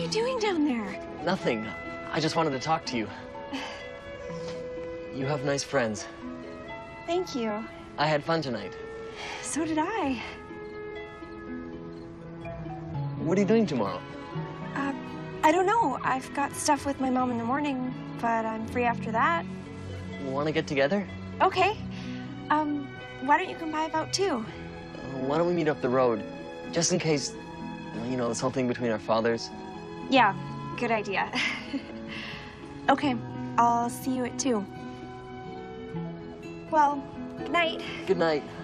you doing down there? Nothing. I just wanted to talk to you. You have nice friends. Thank you. I had fun tonight. So did I. What are you doing tomorrow? I don't know. I've got stuff with my mom in the morning, but I'm free after that. Want to get together? Okay. Why don't you come by about 2? Why don't we meet up the road? Just in case, well, you know, this whole thing between our fathers. Yeah, good idea. Okay, I'll see you at 2. Well, good night. Good night.